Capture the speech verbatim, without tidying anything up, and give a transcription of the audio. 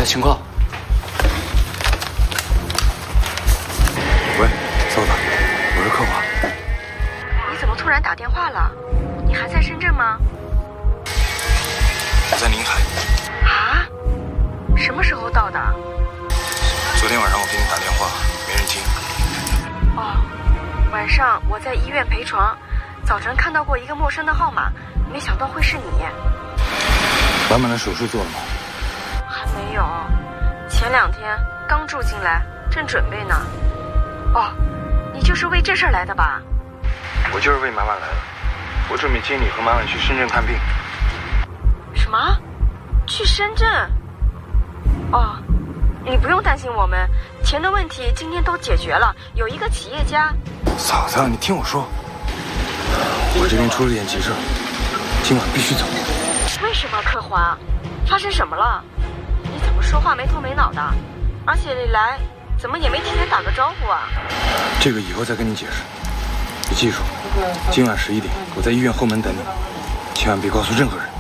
情况。 喂，嫂子，我是客华。 你怎么突然打电话了？你还在深圳吗？ 我在宁海。 啊？什么时候到的？ 昨天晚上我给你打电话，没人听。 哦，晚上我在医院陪床，早晨看到过一个陌生的号码，没想到会是你。 满满的手术做了吗？ 还没有，前两天刚住进来，正准备呢。哦，你就是为这事儿来的吧？ 我就是为满满来的，我准备接你和满满去深圳看病。 什么？去深圳？哦，你不用担心我们，钱的问题今天都解决了，有一个企业家。 嫂子，你听我说，我这边出了点急事，今晚必须走。 为什么，客华？发生什么了？你怎么说话没头没脑的？而且你来怎么也没提前打个招呼啊？ 这个以后再跟你解释。你记住，今晚十一点我在医院后门等你，千万别告诉任何人。